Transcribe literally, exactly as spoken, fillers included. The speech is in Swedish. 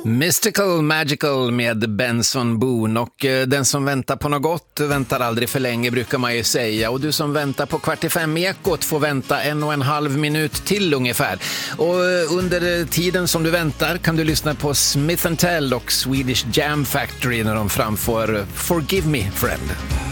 Mystical Magical med Benson Boone. Och eh, den som väntar på något gott väntar aldrig för länge, brukar man ju säga. Och du som väntar på Kvart i fem Ekot får vänta en och en halv minut till ungefär. Och eh, under tiden som du väntar kan du lyssna på Smith and Tell och Swedish Jam Factory när de framför Forgive Me Friend.